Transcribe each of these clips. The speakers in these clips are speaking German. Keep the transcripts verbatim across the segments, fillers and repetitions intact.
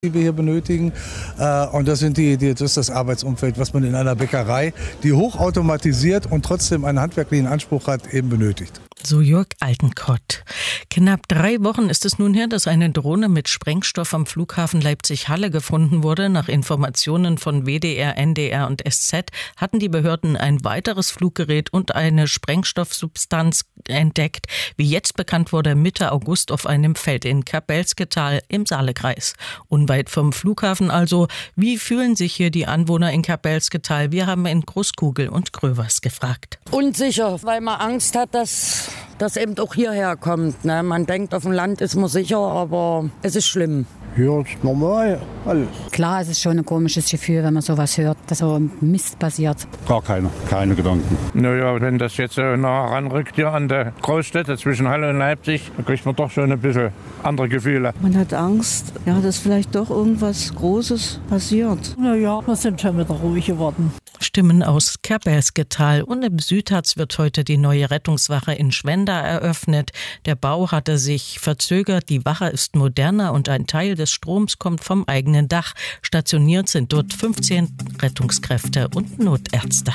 die wir hier benötigen. Und das, sind die, die, das ist das Arbeitsumfeld, was man in einer Bäckerei, die hochautomatisiert und trotzdem einen handwerklichen Anspruch hat, eben benötigt. So Jörg Altenkott. Knapp drei Wochen ist es nun her, dass eine Drohne mit Sprengstoff am Flughafen Leipzig-Halle gefunden wurde. Nach Informationen von W D R, N D R und S Z hatten die Behörden ein weiteres Fluggerät und eine Sprengstoffsubstanz entdeckt, wie jetzt bekannt wurde, Mitte August auf einem Feld in Kapelsketal im Saalekreis. Unweit vom Flughafen also. Wie fühlen sich hier die Anwohner in Kapelsketal? Wir haben in Großkugel und Grövers gefragt. Unsicher, weil man Angst hat, dass das eben auch hierher kommt. Ne? Man denkt, auf dem Land ist man sicher, aber es ist schlimm. Hier ist normal alles. Klar, es ist schon ein komisches Gefühl, wenn man sowas hört, dass so Mist passiert. Gar keine, keine Gedanken. Naja, wenn das jetzt äh, nah ranrückt hier an der Großstädte zwischen Halle und Leipzig, dann kriegt man doch schon ein bisschen andere Gefühle. Man hat Angst, ja, dass vielleicht doch irgendwas Großes passiert. Naja, wir sind schon wieder ruhig geworden. Stimmen aus Kapelsketal. Und im Südharz wird heute die neue Rettungswache in Schwenda eröffnet. Der Bau hatte sich verzögert. Die Wache ist moderner und ein Teil des Stroms kommt vom eigenen Dach. Stationiert sind dort fünfzehn Rettungskräfte und Notärzte.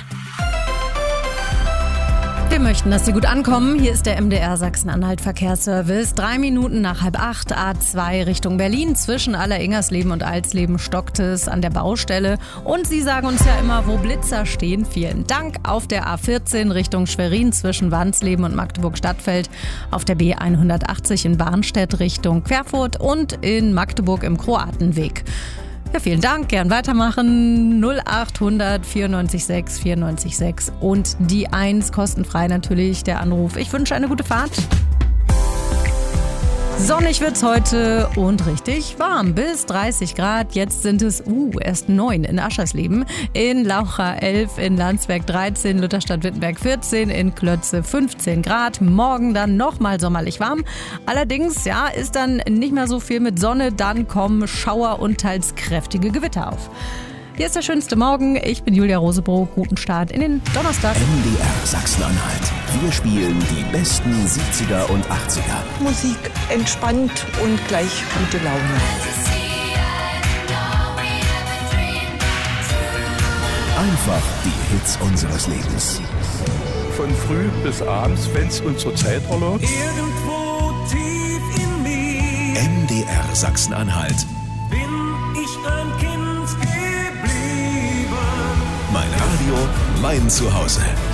Wir möchten, dass Sie gut ankommen. Hier ist der M D R Sachsen-Anhalt Verkehrsservice. Drei Minuten nach halb acht, A zwei Richtung Berlin. Zwischen Aller-Ingersleben und Alsleben stockt es an der Baustelle. Und Sie sagen uns ja immer, wo Blitzer stehen. Vielen Dank. Auf der A vierzehn Richtung Schwerin zwischen Wansleben und Magdeburg-Stadtfeld. Auf der B hundertachtzig in Barnstedt Richtung Querfurt und in Magdeburg im Kroatenweg. Ja, vielen Dank, gern weitermachen. null acht hundert vierundneunzig sechs vierundneunzig sechs und die eins, kostenfrei natürlich der Anruf. Ich wünsche eine gute Fahrt. Sonnig wird's heute und richtig warm, bis dreißig Grad. Jetzt sind es uh, erst neun in Aschersleben, in Laucha elf, in Landsberg dreizehn, Lutherstadt-Wittenberg vierzehn, in Klötze fünfzehn Grad. Morgen dann nochmal sommerlich warm. Allerdings ja, ist dann nicht mehr so viel mit Sonne, dann kommen Schauer und teils kräftige Gewitter auf. Hier ist der schönste Morgen. Ich bin Julia Rosebrock. Guten Start in den Donnerstag. M D R Sachsen-Anhalt. Wir spielen die besten siebziger und achtziger. Musik entspannt und gleich gute Laune. Einfach die Hits unseres Lebens. Von früh bis abends, wenn es unsere Zeit erlaubt. Irgendwo tief in mir. M D R Sachsen-Anhalt. Bin ich ein Kind geblieben. Mein Radio, mein Zuhause.